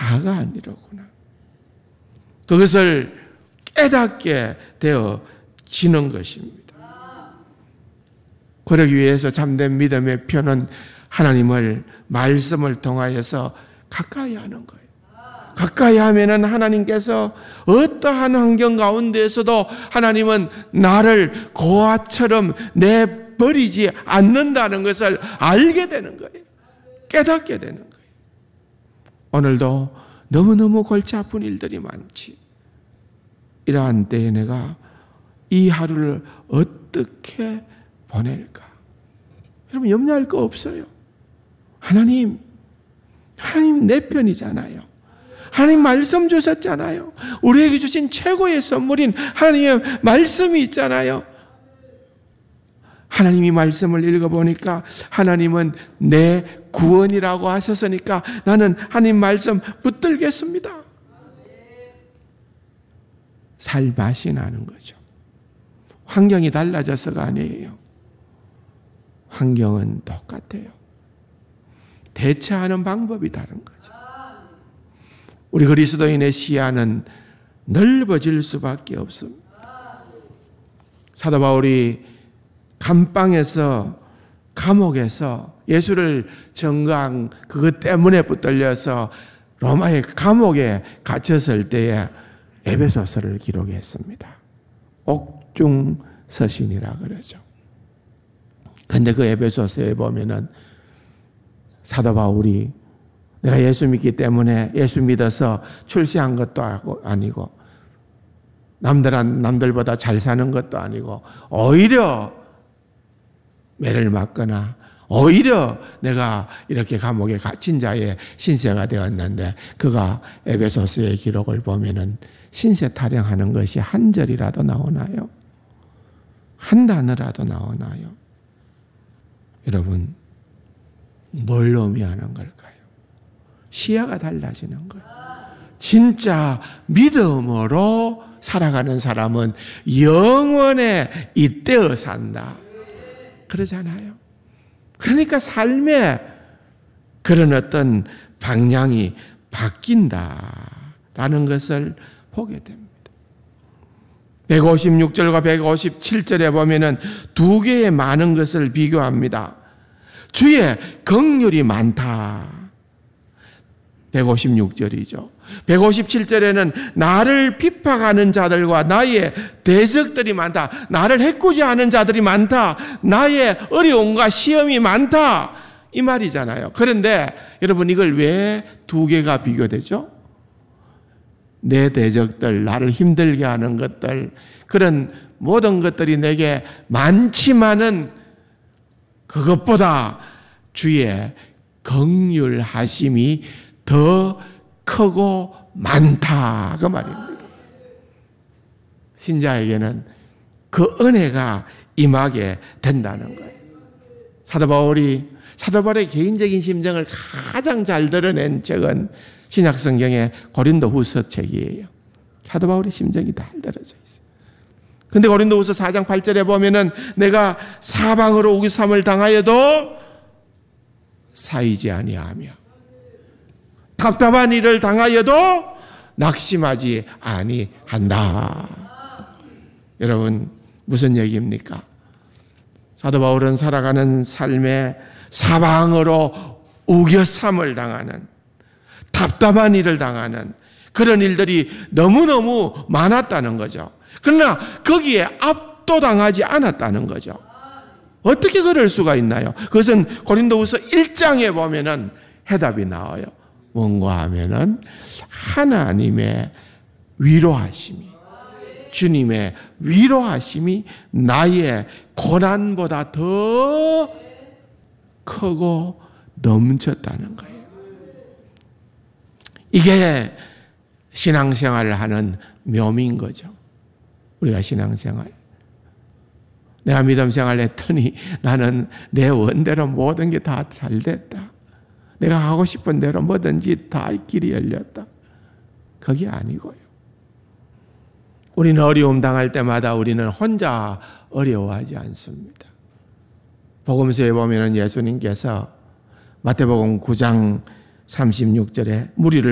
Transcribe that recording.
다가 아니로구나. 그것을 깨닫게 되어지는 것입니다. 그러기 위해서 참된 믿음의 표는 하나님을 말씀을 통하여서 가까이 하는 거예요. 가까이 하면은 하나님께서 어떠한 환경 가운데에서도 하나님은 나를 고아처럼 내버리지 않는다는 것을 알게 되는 거예요. 깨닫게 되는 거예요. 오늘도 너무너무 골치 아픈 일들이 많지. 이러한 때에 내가 이 하루를 어떻게 보낼까? 여러분 염려할 거 없어요. 하나님 내 편이잖아요. 하나님 말씀 주셨잖아요. 우리에게 주신 최고의 선물인 하나님의 말씀이 있잖아요. 하나님이 말씀을 읽어보니까 하나님은 내 구원이라고 하셨으니까 나는 하나님 말씀 붙들겠습니다. 살 맛이 나는 거죠. 환경이 달라져서가 아니에요. 환경은 똑같아요. 대처하는 방법이 다른 거죠. 우리 그리스도인의 시야는 넓어질 수밖에 없습니다. 사도 바울이 감옥에서 예수를 전가한 그것 때문에 붙들려서 로마의 감옥에 갇혔을 때에 에베소서를 기록했습니다. 옥중서신이라 그러죠. 그런데 그 에베소서에 보면은 사도 바울이 내가 예수 믿기 때문에 예수 믿어서 출세한 것도 아니고 남들보다 잘 사는 것도 아니고 오히려 매를 맞거나 오히려 내가 이렇게 감옥에 갇힌 자의 신세가 되었는데 그가 에베소서의 기록을 보면은 신세 타령하는 것이 한 절이라도 나오나요? 한 단어라도 나오나요? 여러분 뭘 의미하는 걸까요? 시야가 달라지는 거예요. 진짜 믿음으로 살아가는 사람은 영원에 잇대어 산다. 그러잖아요. 그러니까 삶의 그런 어떤 방향이 바뀐다라는 것을 보게 됩니다. 156절과 157절에 보면은 두 개의 많은 것을 비교합니다. 주의 긍휼이 많다. 156절이죠. 157절에는 나를 비판하는 자들과 나의 대적들이 많다. 나를 해코지하는 자들이 많다. 나의 어려움과 시험이 많다. 이 말이잖아요. 그런데 여러분 이걸 왜 두 개가 비교되죠? 내 대적들, 나를 힘들게 하는 것들, 그런 모든 것들이 내게 많지만은 그것보다 주의 긍휼하심이 더 크고 많다 그 말입니다. 신자에게는 그 은혜가 임하게 된다는 거예요. 사도 바울의 개인적인 심정을 가장 잘 드러낸 책은 신약성경의 고린도후서 책이에요. 사도 바울의 심정이 다 드러져 있어요. 근데 고린도후서 4장 8절에 보면은 내가 사방으로 우기삼을 당하여도 사이지 아니하며 답답한 일을 당하여도 낙심하지 아니한다. 여러분 무슨 얘기입니까? 사도 바울은 살아가는 삶에 사방으로 우겨삼을 당하는 답답한 일을 당하는 그런 일들이 너무너무 많았다는 거죠. 그러나 거기에 압도당하지 않았다는 거죠. 어떻게 그럴 수가 있나요? 그것은 고린도후서 1장에 보면은 해답이 나와요. 뭔가 하면은 하나님의 위로하심이, 주님의 위로하심이 나의 고난보다 더 크고 넘쳤다는 거예요. 이게 신앙생활을 하는 묘미인 거죠. 우리가 신앙생활. 내가 믿음생활 했더니 나는 내 원대로 모든 게 다 잘 됐다. 내가 하고 싶은 대로 뭐든지 다 길이 열렸다. 그게 아니고요. 우리는 어려움 당할 때마다 우리는 혼자 어려워하지 않습니다. 복음서에 보면 예수님께서 마태복음 9장 36절에 무리를